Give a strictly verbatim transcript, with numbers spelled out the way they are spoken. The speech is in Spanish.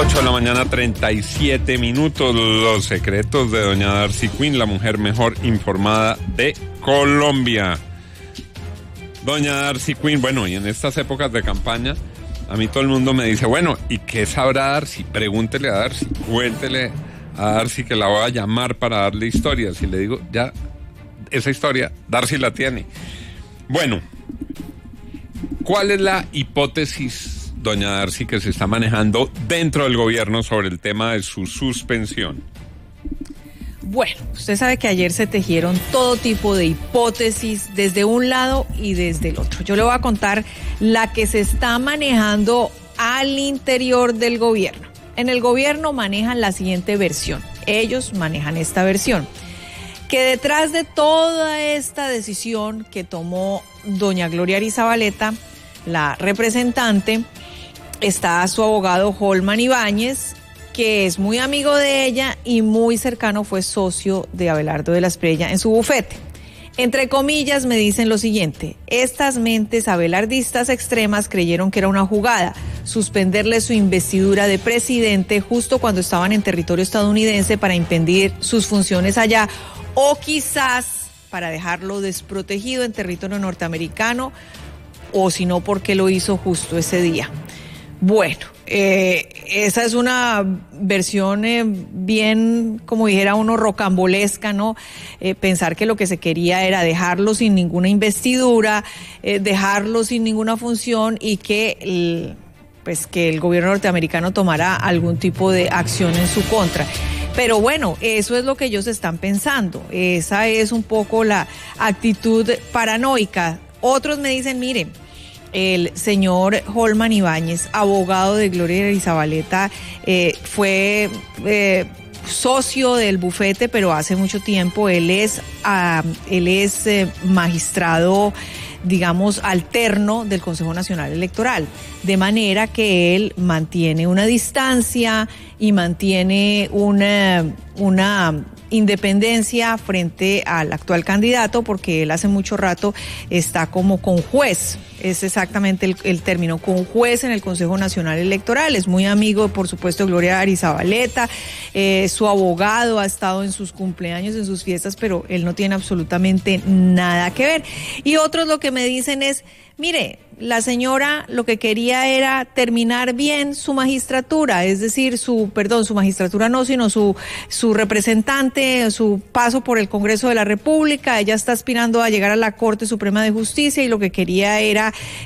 ocho de la mañana, treinta y siete minutos. Los secretos de doña Darcy Quinn, la mujer mejor informada de Colombia. Doña Darcy Quinn, bueno, y en estas épocas de campaña, a mí todo el mundo me dice, bueno, ¿y qué sabrá Darcy? Pregúntele a Darcy, cuéntele a Darcy que la voy a llamar para darle historias. Y le digo, ya, esa historia, Darcy la tiene. Bueno, ¿cuál es la hipótesis, doña Darcy, que se está manejando dentro del gobierno sobre el tema de su suspensión? Bueno, usted sabe que ayer se tejieron todo tipo de hipótesis desde un lado y desde el otro. Yo le voy a contar la que se está manejando al interior del gobierno. En el gobierno manejan la siguiente versión. Ellos manejan esta versión. Que detrás de toda esta decisión que tomó doña Gloria Arizabaleta, la representante, está su abogado Holman Ibáñez, que es muy amigo de ella y muy cercano, fue socio de Abelardo de la Espriella en su bufete. Entre comillas me dicen lo siguiente: estas mentes abelardistas extremas creyeron que era una jugada suspenderle su investidura de presidente justo cuando estaban en territorio estadounidense para impedir sus funciones allá, o quizás para dejarlo desprotegido en territorio norteamericano, o si no, porque lo hizo justo ese día. Bueno, eh, esa es una versión eh, bien, como dijera uno, rocambolesca, ¿no? Eh, pensar que lo que se quería era dejarlo sin ninguna investidura, eh, dejarlo sin ninguna función y que el, pues que el gobierno norteamericano tomara algún tipo de acción en su contra. Pero bueno, eso es lo que ellos están pensando. Esa es un poco la actitud paranoica. Otros me dicen, miren, el señor Holman Ibáñez, abogado de Gloria Arizabaleta, eh, fue eh, socio del bufete, pero hace mucho tiempo. Él es, uh, él es eh, magistrado, digamos, alterno del Consejo Nacional Electoral, de manera que él mantiene una distancia y mantiene una, una independencia frente al actual candidato, porque él hace mucho rato está como conjuez, es exactamente el, el término, conjuez en el Consejo Nacional Electoral. Es muy amigo, por supuesto, de Gloria Arizabaleta, eh, su abogado, ha estado en sus cumpleaños, en sus fiestas, pero él no tiene absolutamente nada que ver. Y otros lo que me dicen es, mire, la señora lo que quería era terminar bien su magistratura, es decir, su, perdón, su magistratura no, sino su, su representante, su paso por el Congreso de la República. Ella está aspirando a llegar a la Corte Suprema de Justicia y lo que quería era